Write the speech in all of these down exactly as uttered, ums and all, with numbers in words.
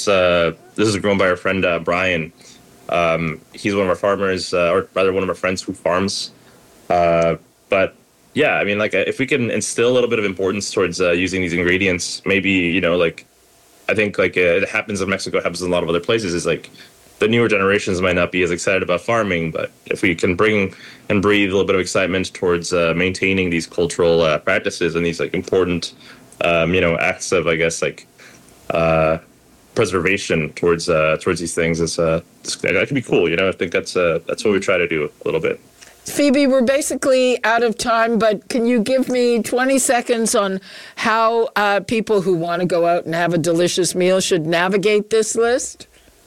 this uh, this is grown by our friend uh, Brian. Um, he's one of our farmers, uh, or rather one of our friends who farms. Uh, but yeah, I mean, like if we can instill a little bit of importance towards uh, using these ingredients, maybe, you know, like I think like uh, it happens in Mexico, it happens in a lot of other places, is like the newer generations might not be as excited about farming, but if we can bring and breathe a little bit of excitement towards uh, maintaining these cultural uh, practices and these like important, um, you know, acts of, I guess, like uh, preservation towards uh, towards these things, is uh, that could be cool. You know, I think that's uh, that's what we try to do a little bit. Phoebe, we're basically out of time, but can you give me twenty seconds on how uh, people who want to go out and have a delicious meal should navigate this list?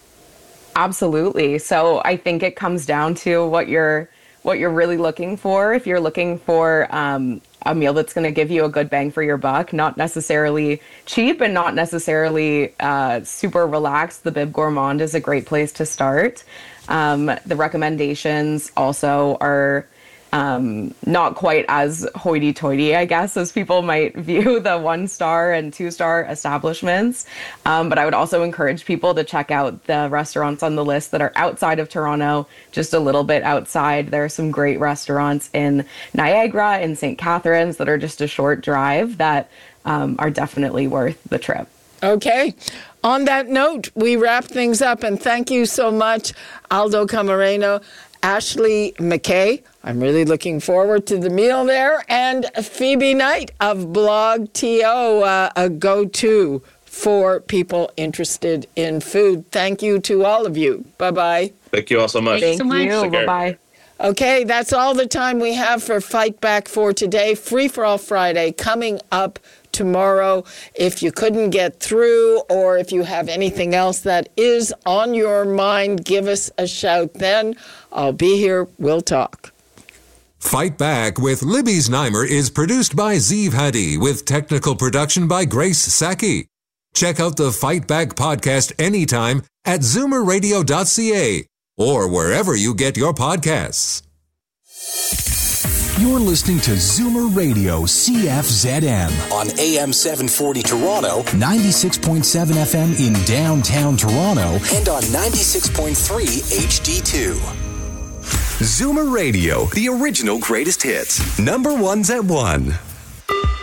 Absolutely. So I think it comes down to what you're what you're really looking for. If you're looking for um, a meal that's going to give you a good bang for your buck, not necessarily cheap and not necessarily uh, super relaxed, the Bib Gourmand is a great place to start. Um, the recommendations also are um, not quite as hoity-toity, I guess, as people might view the one-star and two-star establishments. Um, but I would also encourage people to check out the restaurants on the list that are outside of Toronto, just a little bit outside. There are some great restaurants in Niagara, in Saint Catharines, that are just a short drive that um, are definitely worth the trip. Okay. On that note, we wrap things up, and thank you so much, Aldo Camareno, Ashley McKay. I'm really looking forward to the meal there, and Phoebe Knight of Blog T O, uh, a go-to for people interested in food. Thank you to all of you. Bye-bye. Thank you all so much. Thank you. Bye-bye. Okay, that's all the time we have for Fight Back for today. Free for All Friday coming up tomorrow. If you couldn't get through, or if you have anything else that is on your mind, give us a shout then. I'll be here. We'll talk. Fight Back with Libby Znaimer is produced by Zeev Hadi with technical production by Grace Saki. Check out the Fight Back podcast anytime at zoomer radio dot c a or wherever you get your podcasts. You're listening to Zoomer Radio C F Z M on A M seven forty Toronto, ninety-six point seven F M in downtown Toronto, and on ninety-six point three H D two. Zoomer Radio, the original greatest hits. Number ones at one.